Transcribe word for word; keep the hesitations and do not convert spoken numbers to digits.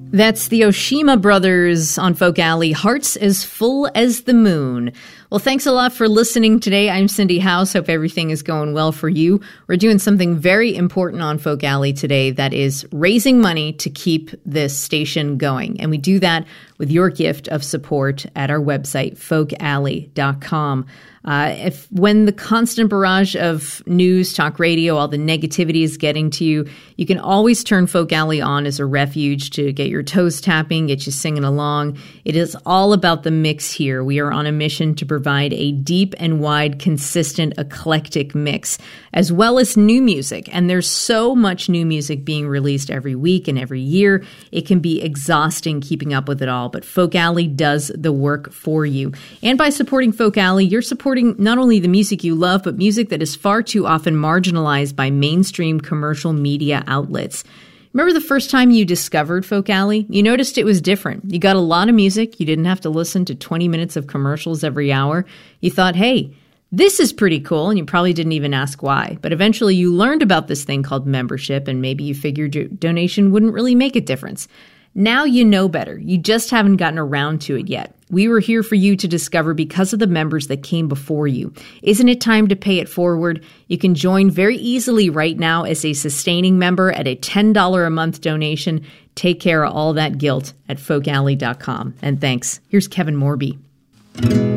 That's the Oshima Brothers on Folk Alley, Hearts as Full as the Moon. Well, thanks a lot for listening today. I'm Cindy House. Hope everything is going well for you. We're doing something very important on Folk Alley today, that is raising money to keep this station going. And we do that with your gift of support at our website, folk alley dot com. Uh, if when the constant barrage of news, talk radio, all the negativity is getting to you, you can always turn Folk Alley on as a refuge to get your toes tapping, get you singing along. It is all about the mix here. We are on a mission to provide a deep and wide, consistent, eclectic mix, as well as new music. And there's so much new music being released every week and every year. It can be exhausting keeping up with it all, but Folk Alley does the work for you. And by supporting Folk Alley, you're supporting not only the music you love, but music that is far too often marginalized by mainstream commercial media outlets. Remember the first time you discovered Folk Alley? You noticed it was different. You got a lot of music. You didn't have to listen to twenty minutes of commercials every hour. You thought, hey, this is pretty cool, and you probably didn't even ask why. But eventually you learned about this thing called membership, and maybe you figured your donation wouldn't really make a difference. Now you know better. You just haven't gotten around to it yet. We were here for you to discover because of the members that came before you. Isn't it time to pay it forward? You can join very easily right now as a sustaining member at a ten dollars a month donation. Take care of all that guilt at folk alley dot com. And thanks. Here's Kevin Morby.